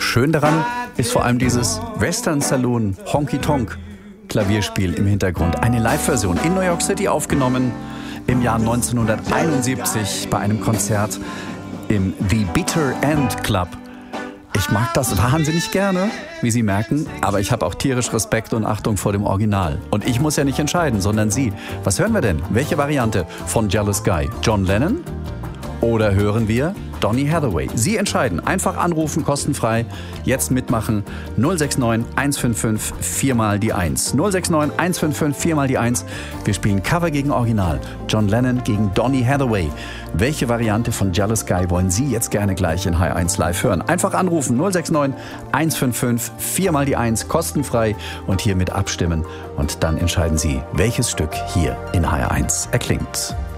schön daran ist vor allem dieses Western Saloon Honky Tonk Klavierspiel im Hintergrund. Eine Live-Version in New York City aufgenommen im Jahr 1971 bei einem Konzert im The Bitter End Club. Ich mag das wahnsinnig gerne, wie Sie merken, aber ich habe auch tierisch Respekt und Achtung vor dem Original. Und ich muss ja nicht entscheiden, sondern Sie. Was hören wir denn? Welche Variante von Jealous Guy? John Lennon? Oder hören wir Donny Hathaway? Sie entscheiden. Einfach anrufen, kostenfrei. Jetzt mitmachen. 069 155 4 mal die 1. 069 155 4 mal die 1. Wir spielen Cover gegen Original. John Lennon gegen Donny Hathaway. Welche Variante von Jealous Guy wollen Sie jetzt gerne gleich in HR1 Live hören? Einfach anrufen. 069 155 4 mal die 1. Kostenfrei. Und hiermit abstimmen. Und dann entscheiden Sie, welches Stück hier in HR1 erklingt.